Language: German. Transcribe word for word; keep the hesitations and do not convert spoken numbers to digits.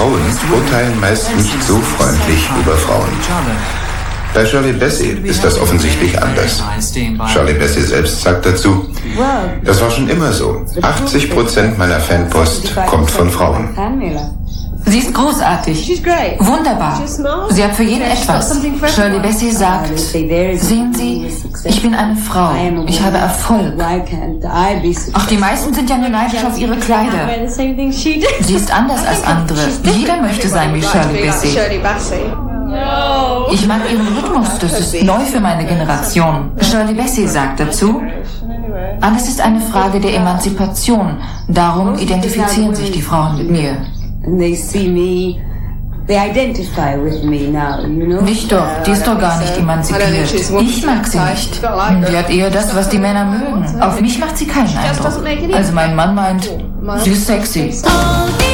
Frauen urteilen meist nicht so freundlich über Frauen. Bei Shirley Bassey ist das offensichtlich anders. Shirley Bassey selbst sagt dazu, das war schon immer so. achtzig Prozent meiner Fanpost kommt von Frauen. Sie ist großartig. Wunderbar. Sie hat für jeden etwas. Shirley Bassey sagt, sehen Sie, ich bin eine Frau. Ich habe Erfolg. Auch die meisten sind ja nur neidisch auf ihre Kleider. Sie ist anders als andere. Jeder möchte sein wie Shirley Bassey. Ich mag ihren Rhythmus. Das ist neu für meine Generation. Shirley Bassey sagt dazu, alles ist eine Frage der Emanzipation. Darum identifizieren sich die Frauen mit mir. Nicht doch, die ist doch gar nicht emanzipiert. Ich mag sie nicht. Die hat eher das, was die Männer mögen. Auf mich macht sie keinen Eindruck. Also mein Mann meint, sie ist sexy.